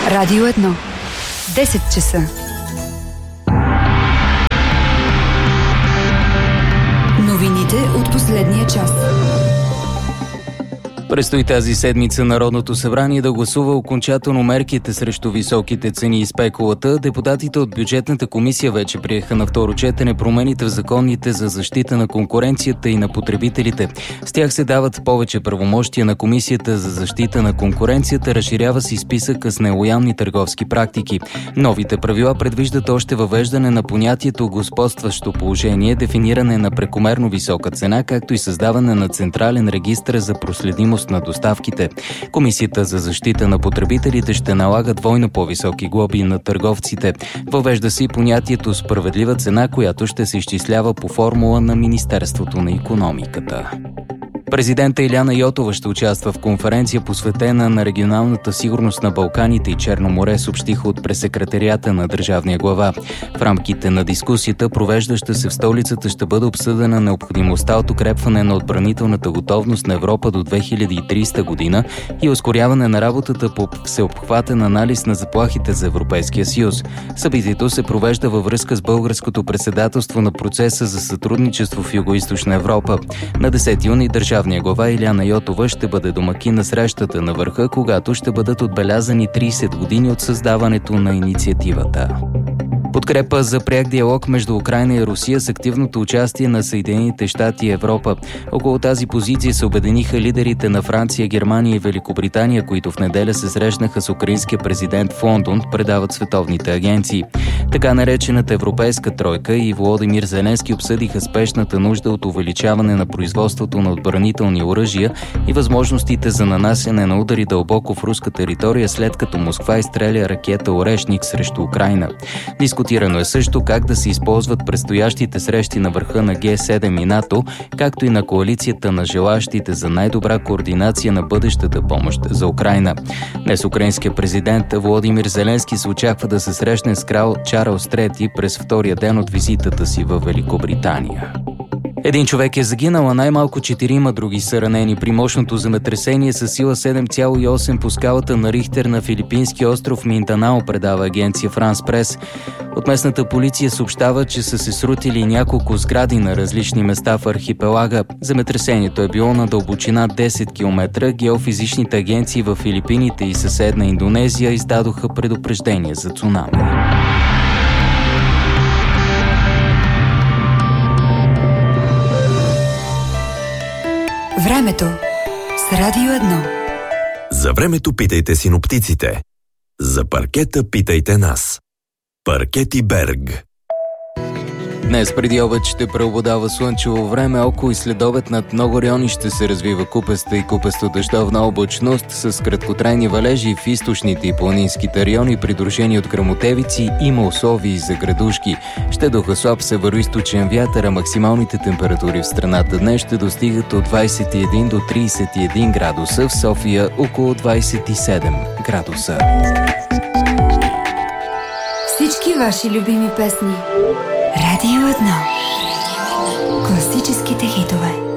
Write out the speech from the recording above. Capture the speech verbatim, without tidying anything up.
Радио едно. десет часа. Новините от последния час. Предстои тази седмица Народното събрание да гласува окончателно мерките срещу високите цени и спекулата. Депутатите от бюджетната комисия вече приеха на второ четене промените в законите за защита на конкуренцията и на потребителите. С тях се дават повече правомощия на Комисията за защита на конкуренцията, разширява се списъка с нелоялни търговски практики. Новите правила предвиждат още въвеждане на понятието господстващо положение, дефиниране на прекомерно висока цена, както и създаване на централен регистър за проследимост на доставките. Комисията за защита на потребителите ще налага двойно по-високи глоби на търговците. Въвежда се и понятието справедлива цена, която ще се изчислява по формула на Министерството на икономиката. Президента Илияна Йотова ще участва в конференция, посветена на регионалната сигурност на Балканите и Черно море, съобщиха от пресекретариата на държавния глава. В рамките на дискусията, провеждаща се в столицата, ще бъде обсъдена необходимостта от укрепване на отбранителната готовност на Европа до две хиляди и тридесета година и ускоряване на работата по всеобхватен анализ на заплахите за Европейския съюз. Събитието се провежда във връзка с българското председателство на процеса за сътрудничество в Югоизточна Европа. На десети юни държавният Държавния глава Илияна Йотова ще бъде домакин на срещата на върха, когато ще бъдат отбелязани тридесет години от създаването на инициативата. Подкрепа за пряк диалог между Украйна и Русия с активното участие на Съединените щати и Европа. Около тази позиция се обединиха лидерите на Франция, Германия и Великобритания, които в неделя се срещнаха с украинския президент в Лондон, предават световните агенции. Така наречената Европейска тройка и Володимир Зеленски обсъдиха спешната нужда от увеличаване на производството на отбранителни оръжия и възможностите за нанасяне на удари дълбоко в руска територия, след като Москва изстреля ракета Орешник срещу Украйна. Дискутирано е също как да се използват предстоящите срещи на върха на Ге седем и НАТО, както и на коалицията на желаящите за най-добра координация на бъдещата помощ за Украйна. Днес украинският президент Володимир Зеленски се очаква да се срещне с крал Чарлз трети през втория ден от визитата си във Великобритания. Един човек е загинал, а най-малко четирима други са ранени при мощното земетресение със сила седем цяло и осем по скалата на Рихтер на филипинския остров Минданао, предава агенция Франс Прес. От местната полиция съобщава, че са се срутили няколко сгради на различни места в архипелага. Земетресението е било на дълбочина десет километра. Геофизичните агенции в Филипините и съседна Индонезия издадоха предупреждение за цунами. Времето с Радио едно. За времето питайте синоптиците. За паркета питайте нас. Паркети Берг. Днес преди обед ще преобладава слънчево време, около и следобед над много райони ще се развива купеста и купесто-дъждовна облачност с краткотрайни валежи в източните и планинските райони, придружени от гръмотевици, има условия за градушки. Ще духа слаб североизточен вятър, а максималните температури в страната днес ще достигат от двадесет и един до тридесет и един градуса, в София около двадесет и седем градуса. Всички ваши любими песни. Радио едно. Класическите хитове.